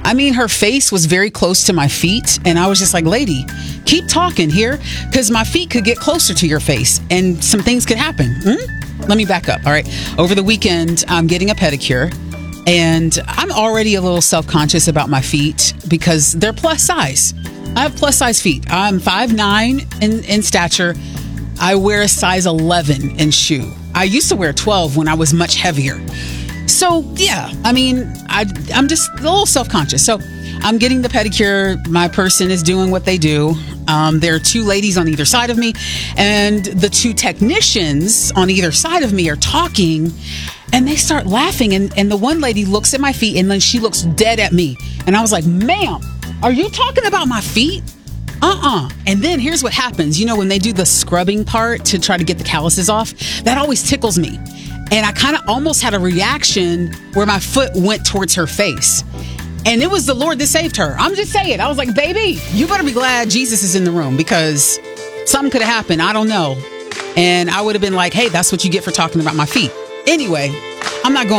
I mean, her face was very close to my feet. And I was just like, lady, keep talking here, because my feet could get closer to your face and some things could happen. Let me back up. All right. Over the weekend, I'm getting a pedicure. And I'm already a little self-conscious about my feet because they're plus size. I have plus size feet. I'm 5'9" in stature. I wear a size 11 in shoe. I used to wear 12 when I was much heavier. So, yeah, I mean, I'm just a little self-conscious. So I'm getting the pedicure. My person is doing what they do. There are two ladies on either side of me, and the two technicians on either side of me are talking. And they start laughing, and the one lady looks at my feet, and then she looks dead at me. And I was like, ma'am, are you talking about my feet? And then here's what happens. You know, when they do the scrubbing part to try to get the calluses off, that always tickles me. And I kind of almost had a reaction where my foot went towards her face. And it was the Lord that saved her. I'm just saying. I was like, baby, you better be glad Jesus is in the room, because something could have happened. I don't know. And I would have been like, hey, that's what you get for talking about my feet. Anyway, I'm not going